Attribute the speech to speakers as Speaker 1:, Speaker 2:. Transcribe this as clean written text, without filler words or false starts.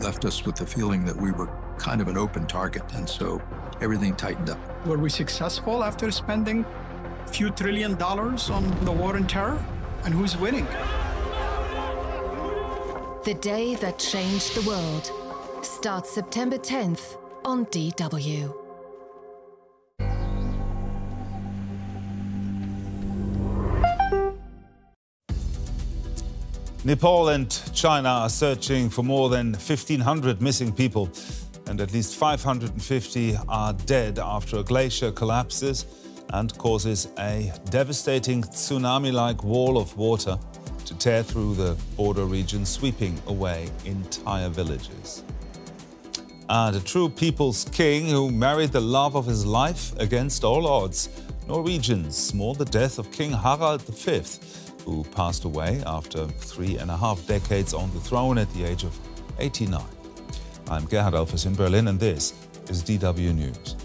Speaker 1: left us with the feeling that we were kind of an open target, and so everything tightened up.
Speaker 2: Were we successful after spending a few $1 trillion on the war on terror? And who's winning?
Speaker 3: The Day That Changed the World starts September 10th on DW.
Speaker 4: Nepal and China are searching for more than 1,500 missing people, and at least 550 are dead after a glacier collapses and causes a devastating tsunami-like wall of water to tear through the border region, sweeping away entire villages. And a true people's king who married the love of his life against all odds. Norwegians mourn the death of King Harald V, who passed away after 3.5 decades on the throne at the age of 89. I'm Gerhard Alphys in Berlin, and this is DW News.